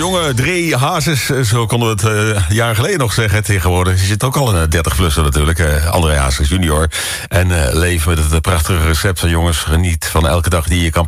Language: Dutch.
jonge Dre Hazes, zo konden we het jaren geleden nog zeggen. Tegenwoordig zit ook al een 30-plusser natuurlijk. André Hazes junior. En leef met het prachtige recept van jongens. Geniet van elke dag die je kan